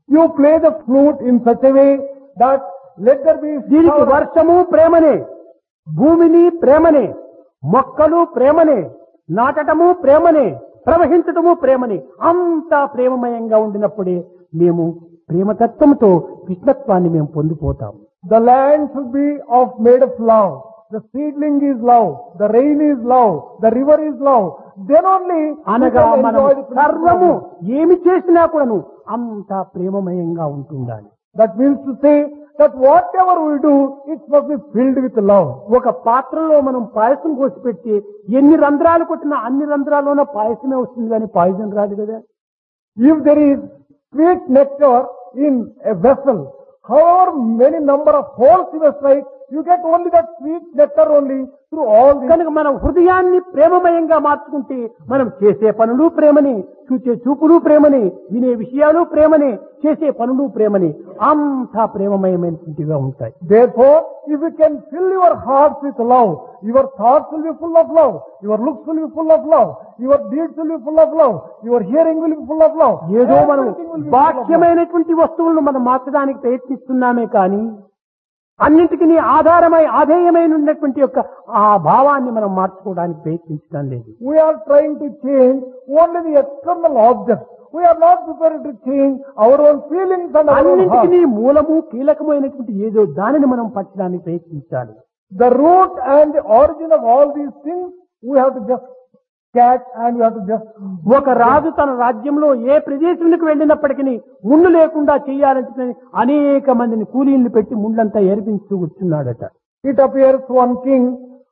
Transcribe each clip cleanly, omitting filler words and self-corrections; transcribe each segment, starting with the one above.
You play the flute in such a way that let there be దీనికి వర్షము ప్రేమనే, భూమిని ప్రేమనే, మొక్కలు ప్రేమనే, నాటటము ప్రేమనే, ప్రవహించటము ప్రేమనే, అంతా ప్రేమమయంగా ఉండినప్పుడే మేము ప్రేమతత్వంతో కృష్ణత్వాన్ని మేము పొందిపోతాం. The land should be made of love. The seedling is love. The rain is love. The river is love. Then only అనగా we can మనం enjoy the సర్వము principle. ఏమి చేసినా కూడాను అంతా ప్రేమమయంగా ఉంటుండాలి. That means to say that whatever we do, it must be filled with love. ఒక పాత్రలో మనం పాయసం పోసి పెట్టి ఎన్ని రంధ్రాలు కొట్టినా అన్ని రంధ్రాల్లోనే పాయసమే వస్తుంది కానీ పాయసం రాదు కదా. If there is sweet nectar in a vessel, however many number of holes you may strike, you get only that sweet nectar only through all these. కనుక మనం హృదయాన్ని ప్రేమమయంగా మార్చుకుంటే మనం చేసే పనులు ప్రేమని, చూసే చూపులు ప్రేమని, వినే విషయాలు ప్రేమని, చేసే పనులు ప్రేమని, అంతా ప్రేమమయమైనటువంటిగా ఉంటాయి. Therefore, if you can fill your hearts with love, your thoughts will be full of love, your looks will be full of love, your deeds will be full of love, your hearing will be full of love. ఏదో మనం Everything will be full of love. బాహ్యమైనటువంటి వస్తువులను మనం మార్చడానికి ప్రయత్నిస్తున్నామే కానీ అన్నింటికి ఆధారమై ఆధేయమైన ఉన్నటువంటి యొక్క ఆ భావాన్ని మనం మార్చుకోవడానికి ప్రయత్నించడం లేదు. We are trying to change only the external objects. We are not prepared to change our own feelings and our own heart. అన్నింటికి మూలము కీలకమైనటువంటి ఏదో దానిని మనం పట్టడానికి ప్రయత్నించాలి. The root and the origin of all these things, we have to just catch and we have to just... ఒక రాజు తన రాజ్యంలో ఏ ప్రదేశానికి వెళ్ళినప్పటికీ ముళ్ళు లేకుండా చేయాలంటే అనేక మందిని కూలీలను పెట్టి ముళ్ళంతా ఏర్పించుతూ కూర్చున్నాడట. It appears one king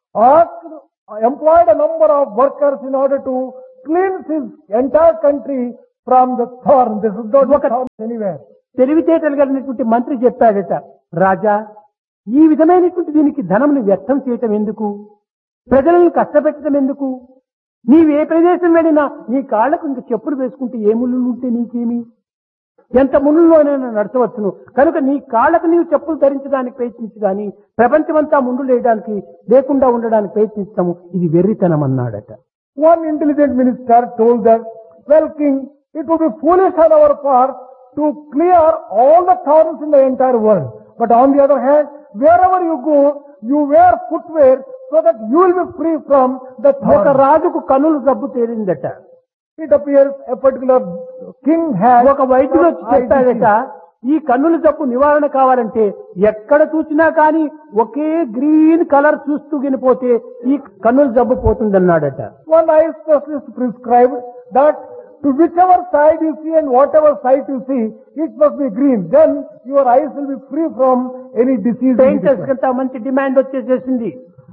employed a number of workers in order to cleanse his entire country from the thorn. This is not a thorn anywhere. తెలివితేటలు కలిగినటువంటి మంత్రి చెప్పాడట, రాజా ఈ విధమైనటువంటి దీనికి ధనమును వ్యర్థం చేయటం ఎందుకు, ప్రజలను కష్టపెట్టడం ఎందుకు, నీవే ప్రదేశం వెళ్ళినా నీ కాళ్లకు ఇంక చెప్పులు వేసుకుంటే ఏ ముళ్ళు ఉంటే నీకేమి, ఎంత ముళ్ళులోనైనా నడచవచ్చును, కనుక నీ కాళ్లకు నీవు చెప్పులు ధరించడానికి ప్రయత్నించు కానీ ప్రపంచమంతా ముందు లేకుండా ఉండడానికి ప్రయత్నిస్తాము, ఇది వెర్రితనం అన్నాడట. One intelligent minister told that, well king, it would be foolish on our part to clear all the thorns in the entire world. But on the other hand, wherever you go, you wear footwear so that you will be free from the ఒక thorn. రాజుకు కనులు జబ్బు తేలిందట. It appears a particular king had ఒక వైద్యుడు వచ్చి చెప్పాడట, ఈ కన్నుల జబ్బు నివారణ కావాలంటే ఎక్కడ చూసినా కానీ ఒకే గ్రీన్ కలర్ చూస్తూ వినిపోతే ఈ కన్నుల జబ్బు పోతుందన్నాడట. One eye specialist prescribed that to whichever side you see and whatever sight you see, it must be green. Then your eyes will be free from any disease. Painters కంతా మంచి demand వచ్చేసేసింది.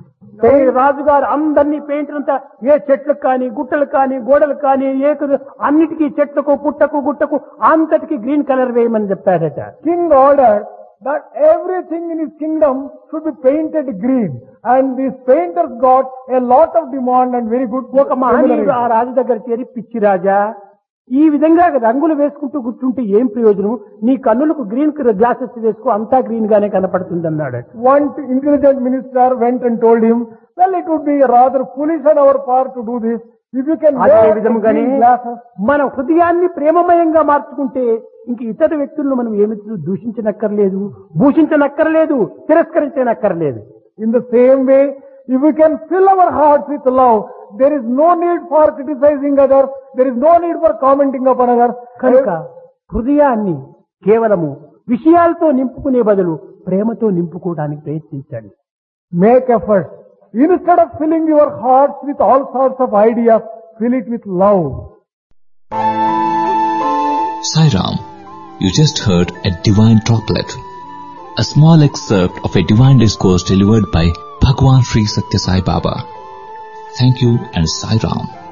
రాజుగారు అందరినీ painter అంతా ఏ చెట్లకు కానీ గుట్టలకు కానీ గోడలకు కానీ అన్నిటికీ చెట్లకు పుట్టకు గుట్టకు అంతటికి గ్రీన్ కలర్ వేయమని చెప్పాడట. King ordered that everything in his kingdom should be painted green, and these painters got a lot of demand and very good. ఒక మహనీయుడు ఆ రాజు దగ్గర చేరి, పిచ్చి రాజా ఈ విధంగా రంగులు వేసుకుంటూ కూర్చుంటే ఏం ప్రయోజనం, నీ కన్నులకు గ్రీన్ గ్లాసెస్ వేసుకో అంతా గ్రీన్ గానే కనపడుతుంది అన్నాడు. One intelligent minister went and told him, well, it would be rather foolish on our part to do this. If you can అదే wear విధముగానే green glasses. మన హృదయాన్ని ప్రేమమయంగా మార్చుకుంటే ఇంక ఇతర వ్యక్తులను మనం ఏమి దూషించనక్కర్లేదు, భూషించనక్కర్లేదు, తిరస్కరించనక్కర్లేదు. In the same way, if we can fill our hearts with love, there is no need for criticizing others, there is no need for commenting upon others. కనుక హృదయాన్ని కేవలము విషయాలతో నింపుకునే బదులు ప్రేమతో నింపుకోవడానికి ప్రయత్నించండి. Make efforts. Instead of filling your hearts with all sorts of ideas, fill it with love. Sai Ram, you just heard a divine droplet, a small excerpt of a divine discourse delivered by Bhagwan Sri Satya Sai Baba. Thank you and Sai Ram.